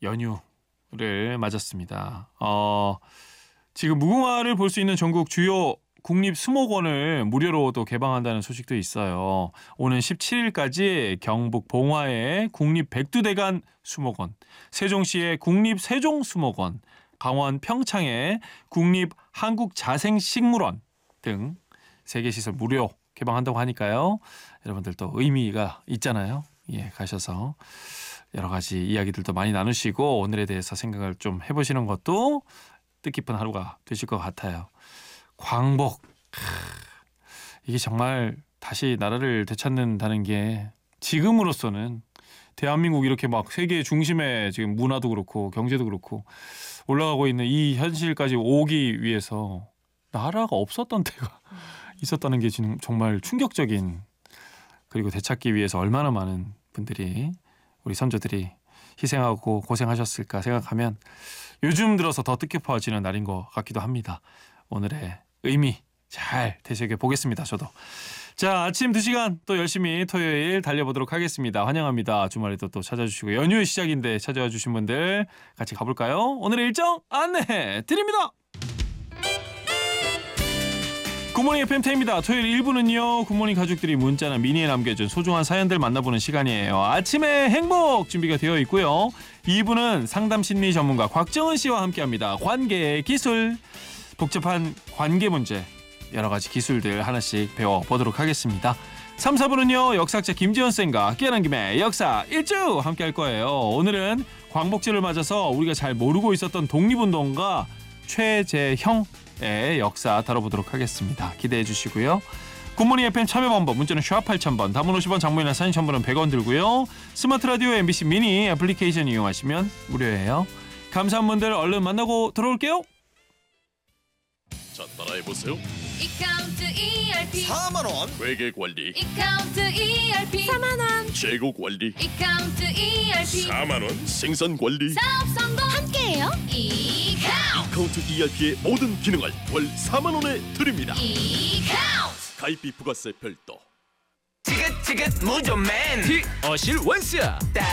연휴를 맞았습니다. 지금 무궁화를 볼 수 있는 전국 주요 국립수목원을 무료로 또 개방한다는 소식도 있어요. 오는 17일까지 경북 봉화의 국립백두대간 수목원, 세종시의 국립세종수목원, 강원 평창의 국립한국자생식물원 등 3개 시설 무료 개방한다고 하니까요. 여러분들 또 의미가 있잖아요. 예, 가셔서 여러 가지 이야기들도 많이 나누시고 오늘에 대해서 생각을 좀 해보시는 것도 뜻깊은 하루가 되실 것 같아요. 광복. 이게 정말 다시 나라를 되찾는다는 게 지금으로서는 대한민국 이렇게 막 세계 중심에 지금 문화도 그렇고 경제도 그렇고 올라가고 있는 이 현실까지 오기 위해서 나라가 없었던 때가 있었다는 게 지금 정말 충격적인, 그리고 되찾기 위해서 얼마나 많은 분들이 우리 선조들이 희생하고 고생하셨을까 생각하면 요즘 들어서 더 뜻깊어지는 날인 것 같기도 합니다. 오늘의 의미 잘 되새겨 보겠습니다. 저도. 자, 아침 2시간 또 열심히 토요일 달려보도록 하겠습니다. 환영합니다. 주말에도 또 찾아주시고 연휴의 시작인데 찾아와 주신 분들 같이 가볼까요? 오늘의 일정 안내해 드립니다. 굿모닝 FM 태입니다. 토요일 1부는요. 굿모닝 가족들이 문자나 미니에 남겨준 소중한 사연들 만나보는 시간이에요. 아침의 행복 준비가 되어 있고요. 2부는 상담심리 전문가 곽정은 씨와 함께합니다. 관계의 기술. 복잡한 관계 문제 여러 가지 기술들 하나씩 배워보도록 하겠습니다. 3, 4부는요. 역사학자 김지현 쌤과 깨어난 김에 역사 일주 함께할 거예요. 오늘은 광복절을 맞아서 우리가 잘 모르고 있었던 독립운동가 최재형의 역사 다뤄보도록 하겠습니다. 기대해 주시고요. 굿모닝 FM 참여 방법 문자는 샵 8000번, 단문 50원, 장문이나 사진 첨부는 100원 들고요. 스마트 라디오 MBC 미니 애플리케이션 이용하시면 무료예요. 감사한 분들 얼른 만나고 들어올게요. 자, 따라해보세요. 이카운트 ERP 4만원 회계관리, 이카운트 ERP 4만원 재고관리, 이카운트 ERP 4만원 생산관리. 사업 성공 함께해요. 이카운트 ERP의 모든 기능을 월 4만원에 드립니다. 이카운트 가입비 부가세 별도. 지긋지긋 무좀맨 어실 원스